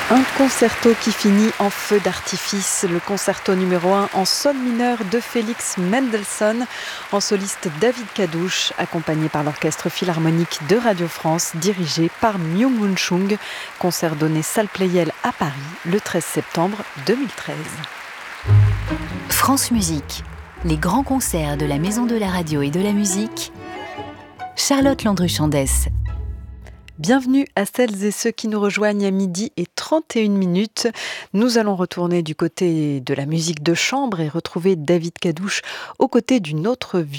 Un concerto qui finit en feu d'artifice, le concerto numéro 1 en sol mineur de Félix Mendelssohn, en soliste David Kadouch, accompagné par l'Orchestre Philharmonique de Radio France, dirigé par Myung-Whun Chung, concert donné salle Pleyel à Paris le 13 septembre 2013. France Musique, les grands concerts de la Maison de la Radio et de la Musique. Charlotte Landru-Chandès. Bienvenue à celles et ceux qui nous rejoignent à 12h31. Nous allons retourner du côté de la musique de chambre et retrouver David Kadouch aux côtés d'une autre